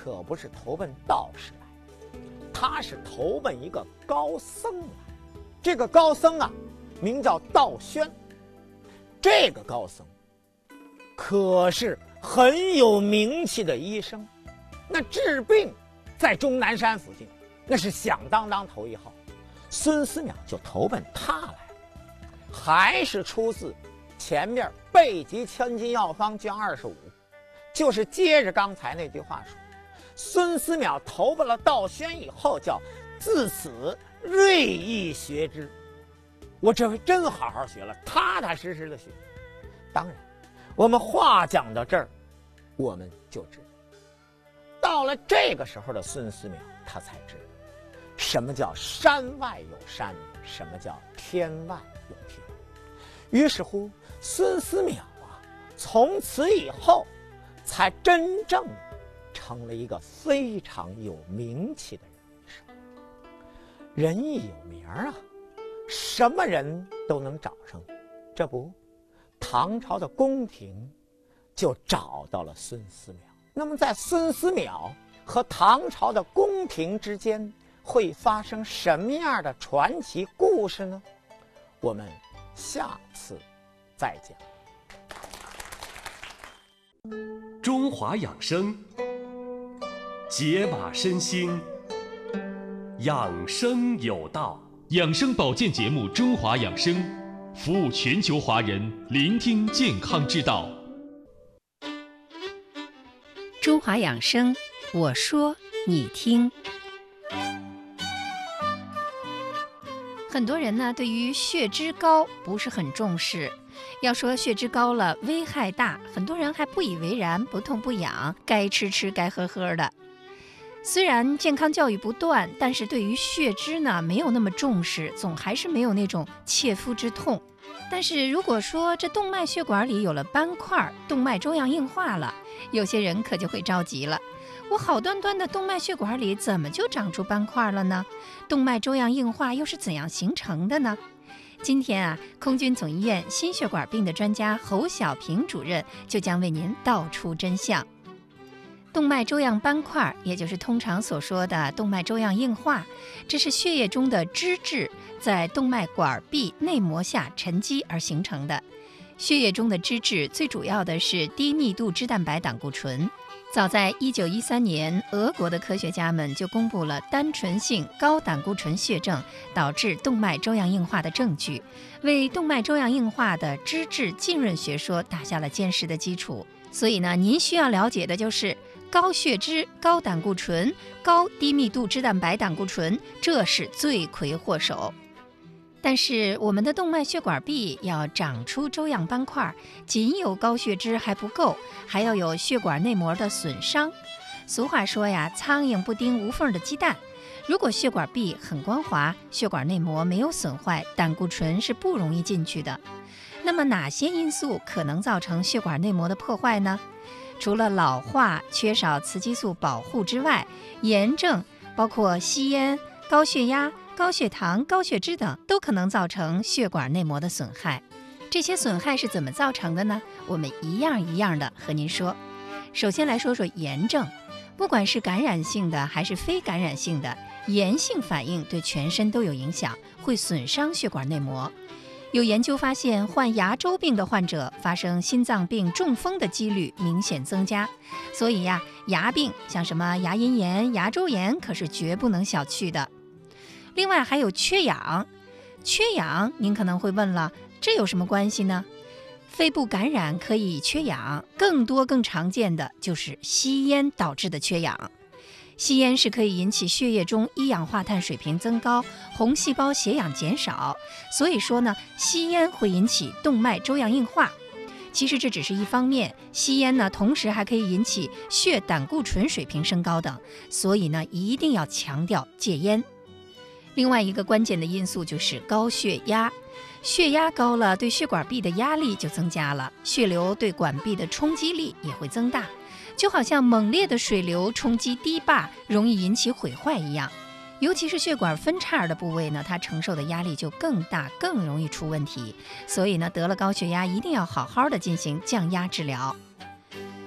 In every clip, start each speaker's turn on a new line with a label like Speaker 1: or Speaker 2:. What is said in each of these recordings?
Speaker 1: 可不是投奔道士来，他是投奔一个高僧来。这个高僧啊，名叫道宣。这个高僧可是很有名气的医生，那治病在终南山附近那是响当当头一号。孙思邈就投奔他来，还是出自前面备急千金药方卷25，就是接着刚才那句话说，孙思邈投奔了道宣以后，叫自此锐意学之。我这回真好好学了，踏踏实实的学。当然我们话讲到这儿，我们就知道到了这个时候的孙思邈，他才知道什么叫山外有山，什么叫天外有天。于是乎孙思邈啊，从此以后才真正成了一个非常有名气的人。人一有名啊，什么人都能找上。这不，唐朝的宫廷就找到了孙思邈。那么在孙思邈和唐朝的宫廷之间会发生什么样的传奇故事呢？我们下次再讲。
Speaker 2: 中华养生，解码身心，养生有道。
Speaker 3: 养生保健节目《中华养生》，服务全球华人，聆听健康之道。
Speaker 4: 中华养生，我说你听。很多人呢，对于血脂高不是很重视。要说血脂高了危害大，很多人还不以为然，不痛不痒，该吃吃，该喝喝的。虽然健康教育不断，但是对于血脂呢没有那么重视，总还是没有那种切肤之痛。但是如果说这动脉血管里有了斑块，动脉粥样硬化了，有些人可就会着急了。我好端端的动脉血管里怎么就长出斑块了呢？动脉粥样硬化又是怎样形成的呢？今天啊，空军总医院心血管病的专家侯小平主任就将为您道出真相。动脉粥样斑块，也就是通常所说的动脉粥样硬化，这是血液中的脂质在动脉管壁内膜下沉积而形成的。血液中的脂质最主要的是低密度脂蛋白胆固醇。早在1913年，俄国的科学家们就公布了单纯性高胆固醇血症导致动脉粥样硬化的证据，为动脉粥样硬化的脂质浸润学说打下了坚实的基础。所以呢，您需要了解的就是高血脂、高胆固醇、高低密度脂蛋白胆固醇，这是罪魁祸首。但是我们的动脉血管壁要长出粥样斑块，仅有高血脂还不够，还要有血管内膜的损伤。俗话说呀，苍蝇不叮无缝的鸡蛋。如果血管壁很光滑，血管内膜没有损坏，胆固醇是不容易进去的。那么哪些因素可能造成血管内膜的破坏呢？除了老化、缺少雌激素保护之外，炎症包括吸烟、高血压、高血糖、高血脂等都可能造成血管内膜的损害。这些损害是怎么造成的呢？我们一样一样的和您说。首先来说说炎症，不管是感染性的还是非感染性的，炎性反应对全身都有影响，会损伤血管内膜。有研究发现，患牙周病的患者发生心脏病、中风的几率明显增加。所以呀，牙病像什么牙龈炎、牙周炎可是绝不能小觑的。另外还有缺氧，您可能会问了，这有什么关系呢？肺部感染可以缺氧，更常见的就是吸烟导致的缺氧。吸烟是可以引起血液中一氧化碳水平增高，红细胞血氧减少，所以说呢，吸烟会引起动脉粥样硬化。其实这只是一方面，吸烟呢，同时还可以引起血胆固醇水平升高等，所以呢，一定要强调戒烟。另外一个关键的因素就是高血压，血压高了，对血管壁的压力就增加了，血流对管壁的冲击力也会增大，就好像猛烈的水流冲击堤坝，容易引起毁坏一样。尤其是血管分叉的部位呢，它承受的压力就更大，更容易出问题。所以呢，得了高血压一定要好好的进行降压治疗。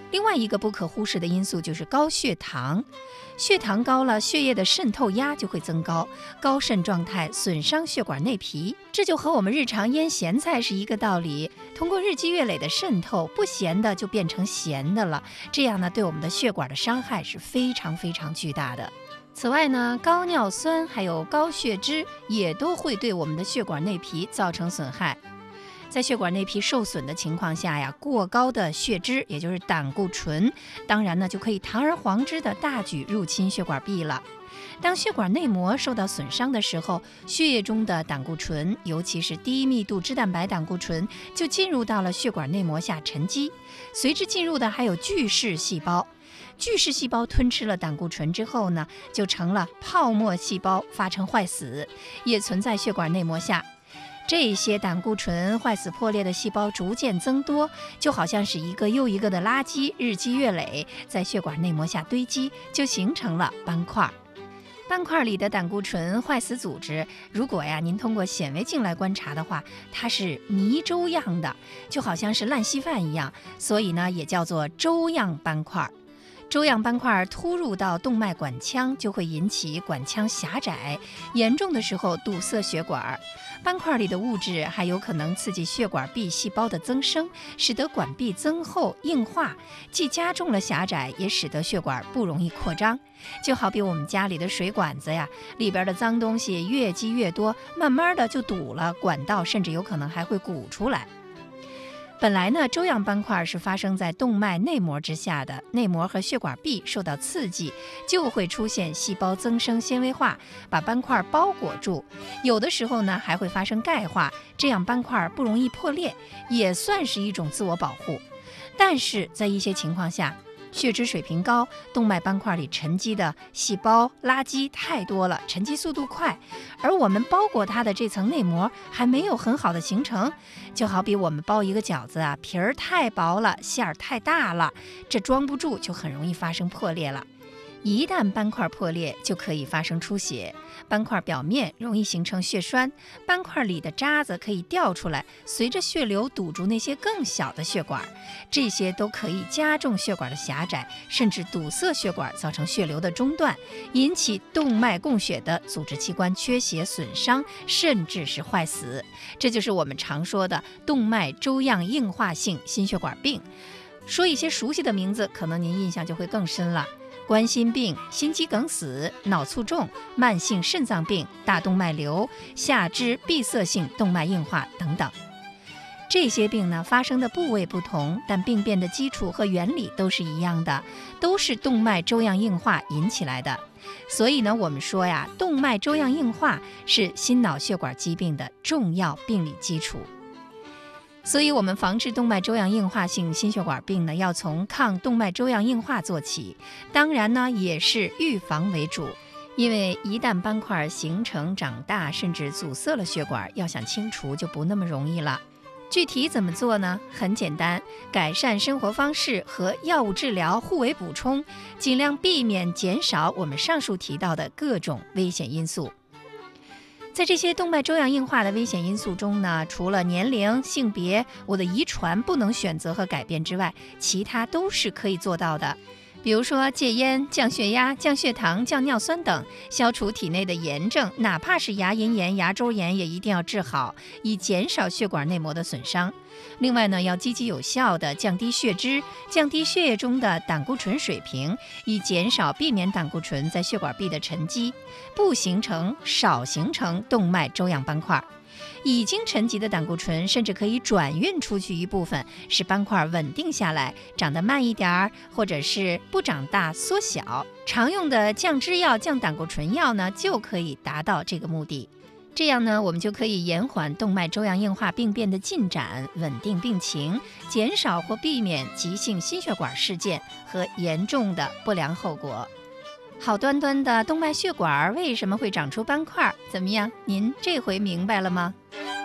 Speaker 4: 另外一个不可忽视的因素就是高血糖。血糖高了，血液的渗透压就会增高，高渗状态损伤血管内皮，这就和我们日常腌咸菜是一个道理。通过日积月累的渗透，不咸的就变成咸的了，这样呢，对我们的血管的伤害是非常非常巨大的。此外呢，高尿酸还有高血脂也都会对我们的血管内皮造成损害。在血管内皮受损的情况下呀，过高的血脂，也就是胆固醇，当然呢就可以堂而皇之的大举入侵血管壁了。当血管内膜受到损伤的时候，血液中的胆固醇，尤其是低密度脂蛋白胆固醇，就进入到了血管内膜下沉积，随之进入的还有巨噬细胞。巨噬细胞吞吃了胆固醇之后呢，就成了泡沫细胞，发成坏死，也存在血管内膜下。这些胆固醇坏死破裂的细胞逐渐增多，就好像是一个又一个的垃圾，日积月累在血管内膜下堆积，就形成了斑块。斑块里的胆固醇坏死组织，如果您通过显微镜来观察的话，它是泥粥样的，就好像是烂稀饭一样，所以呢也叫做粥样斑块。粥样斑块突入到动脉管腔，就会引起管腔狭窄，严重的时候堵塞血管。斑块里的物质还有可能刺激血管壁细胞的增生，使得管壁增厚硬化，既加重了狭窄，也使得血管不容易扩张。就好比我们家里的水管子呀，里边的脏东西越积越多，慢慢的就堵了管道，甚至有可能还会鼓出来。本来呢，粥样斑块是发生在动脉内膜之下的，内膜和血管壁受到刺激，就会出现细胞增生纤维化，把斑块包裹住。有的时候呢，还会发生钙化，这样斑块不容易破裂，也算是一种自我保护。但是在一些情况下，血脂水平高，动脉斑块里沉积的细胞垃圾太多了，沉积速度快，而我们包裹它的这层内膜还没有很好的形成。就好比我们包一个饺子啊，皮儿太薄了，馅儿太大了，这装不住，就很容易发生破裂了。一旦斑块破裂，就可以发生出血，斑块表面容易形成血栓，斑块里的渣子可以掉出来，随着血流堵住那些更小的血管，这些都可以加重血管的狭窄，甚至堵塞血管，造成血流的中断，引起动脉供血的组织器官缺血损伤，甚至是坏死。这就是我们常说的动脉粥样硬化性心血管病。说一些熟悉的名字，可能您印象就会更深了。冠心病、心肌梗死、脑卒中、慢性肾脏病、大动脉瘤、下肢闭塞性动脉硬化等等。这些病呢，发生的部位不同，但病变的基础和原理都是一样的，都是动脉粥样硬化引起来的。所以呢，我们说呀，动脉粥样硬化是心脑血管疾病的重要病理基础。所以我们防治动脉粥样硬化性心血管病呢，要从抗动脉粥样硬化做起，当然呢，也是预防为主。因为一旦斑块形成长大，甚至阻塞了血管，要想清除就不那么容易了。具体怎么做呢？很简单，改善生活方式和药物治疗互为补充，尽量避免减少我们上述提到的各种危险因素。在这些动脉粥样硬化的危险因素中呢，除了年龄、性别、我的遗传不能选择和改变之外，其他都是可以做到的。比如说戒烟、降血压、降血糖、降尿酸等，消除体内的炎症，哪怕是牙龈炎、牙周炎也一定要治好，以减少血管内膜的损伤。另外呢，要积极有效地降低血脂，降低血液中的胆固醇水平，以避免胆固醇在血管壁的沉积，少形成动脉粥样斑块。已经沉积的胆固醇甚至可以转运出去一部分，使斑块稳定下来，长得慢一点，或者是不长大缩小。常用的降脂药、降胆固醇药呢，就可以达到这个目的。这样呢，我们就可以延缓动脉粥样硬化病变的进展，稳定病情，减少或避免急性心血管事件和严重的不良后果。好端端的动脉血管为什么会长出斑块？怎么样，您这回明白了吗？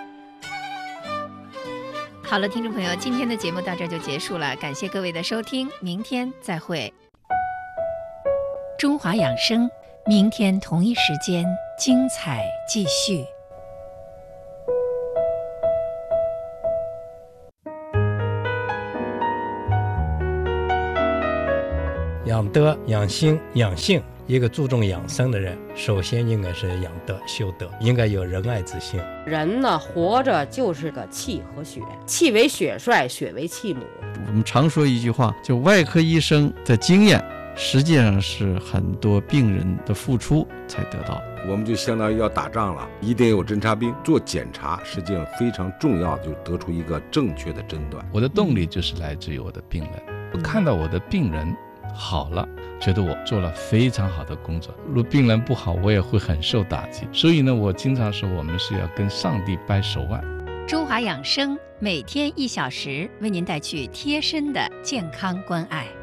Speaker 4: 好了，听众朋友，今天的节目到这就结束了，感谢各位的收听，明天再会。中华养生，明天同一时间精彩继续。
Speaker 5: 德、养心、养性。一个注重养生的人，首先应该是养德修德，应该有仁爱之心。
Speaker 6: 人呢，活着就是个气和血，气为血帅，血为气母。
Speaker 7: 我们常说一句话，就外科医生的经验实际上是很多病人的付出才得到。
Speaker 8: 我们就相当于要打仗了，一定有侦察兵做检查，实际上非常重要，就得出一个正确的诊断。
Speaker 9: 我的动力就是来自于我的病人，我看到我的病人好了，觉得我做了非常好的工作。如果病人不好，我也会很受打击。所以呢，我经常说我们是要跟上帝掰手腕。
Speaker 4: 中华养生每天1小时，为您带去贴身的健康关爱。